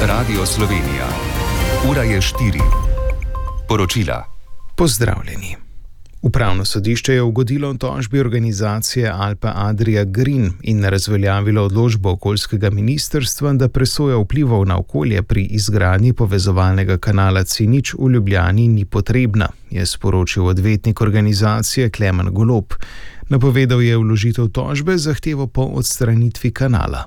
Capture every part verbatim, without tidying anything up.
Radio Slovenija. Ura je štiri. Poročila. Pozdravljeni. Upravno sodišče je ugodilo tožbi organizacije Alpe Adria Green in razveljavilo odločbo okoljskega ministrstva, da presoja vplivov na okolje pri izgradnji povezovalnega kanala C nič v Ljubljani ni potrebna, je sporočil odvetnik organizacije Klemen Golob. Napovedal je vložitev tožbe z zahtevo po odstranitvi kanala.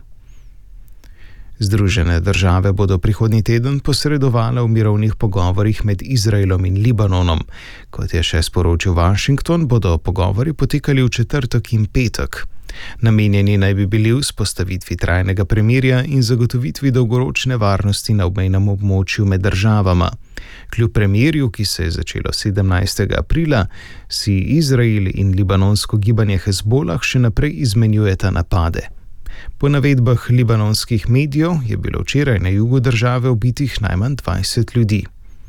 Združene države bodo prihodnji teden posredovale v mirovnih pogovorih med Izraelom in Libanonom. Kot je še sporočil Washington, bodo pogovori potekali v četrtek in petek. Namenjeni naj bi bili vzpostavitvi trajnega premirja in zagotovitvi dolgoročne varnosti na obmejnem območju med državama. Kljub premirju, ki se je začelo sedemnajstega aprila, si Izrael in libanonsko gibanje Hezbolah še naprej izmenjujeta napade. Po navedbah libanonskih medijev je bilo včeraj na jugu države ubitih najmanj dvajset ljudi.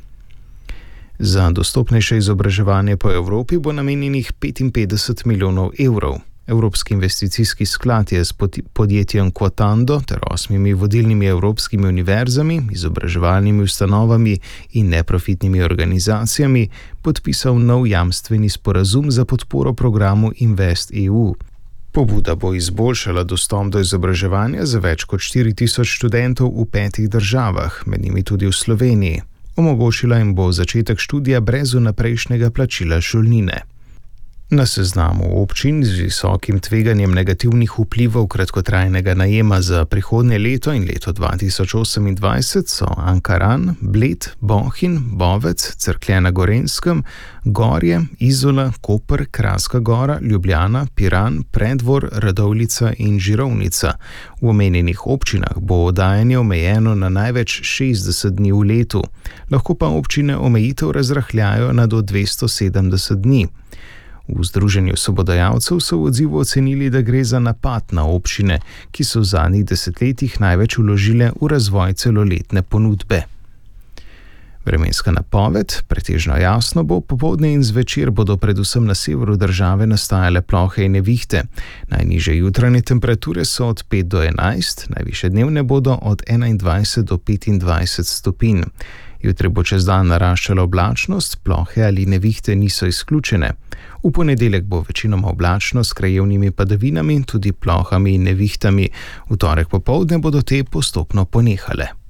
Za dostopnejše izobraževanje po Evropi bo namenjenih petinpetdeset milijonov evrov. Evropski investicijski sklad je s podjetjem Quotando ter osmimi vodilnimi evropskimi univerzami, izobraževalnimi ustanovami in neprofitnimi organizacijami podpisal nov jamstveni sporazum za podporo programu Invest E U. Pobuda bo izboljšala dostop do izobraževanja za več kot štiri tisoč študentov v petih državah, med njimi tudi v Sloveniji. Omogočila jim bo začetek študija brez vnaprejšnjega plačila šolnine. Na seznamu občin z visokim tveganjem negativnih vplivov kratkotrajnega najema za prihodnje leto in leto dva tisoč osemindvajset so Ankaran, Bled, Bohinj, Bovec, Cerklje na Gorenjskem, Gorje, Izola, Koper, Kranjska Gora, Ljubljana, Piran, Preddvor, Radovljica in Žirovnica. V omenjenih občinah bo oddajanje omejeno na največ šestdeset dni v letu, lahko pa občine omejitev razrahljajo na do dvesto sedemdeset dni. V Združenju sobodajalcev so v odzivu ocenili, da gre za napad na občine, ki so v zadnjih desetletjih največ vložile v razvoj celoletne ponudbe. Vremenska napoved: pretežno jasno bo, popoldne in zvečer bodo predvsem na severu države nastajale plohe in nevihte. Najnižje jutranje temperature so od pet do enajst, najvišje dnevne bodo od enaindvajset do petindvajset stopinj. Jutri bo čez dan naraščala oblačnost, plohe ali nevihte niso izključene. V ponedeljek bo večinoma oblačno s krajevnimi padavinami, tudi plohami in nevihtami. V torek popoldne bodo te postopno ponehale.